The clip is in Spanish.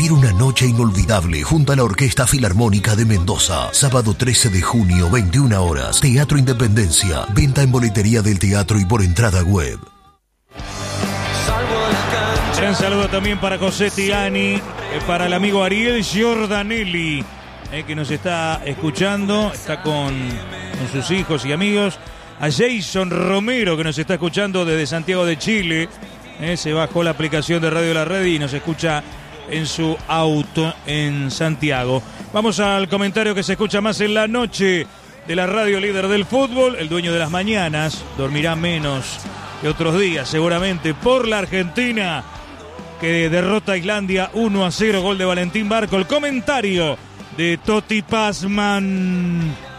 Vivir una noche inolvidable junto a la Orquesta Filarmónica de Mendoza. Sábado 13 de junio, 21 horas. Teatro Independencia. Venta en boletería del teatro y por entrada web. Gran saludo también para José Tiani, para el amigo Ariel Giordanelli, que nos está escuchando, está con sus hijos y amigos. A Jason Romero, que nos está escuchando desde Santiago de Chile. Se bajó la aplicación de Radio La Red y nos escucha en su auto en Santiago. Vamos al comentario que se escucha más en la noche de la radio líder del fútbol. El dueño de las mañanas dormirá menos que otros días, seguramente, por la Argentina, que derrota a Islandia 1-0, gol de Valentín Barco. El comentario de Toti Pazman.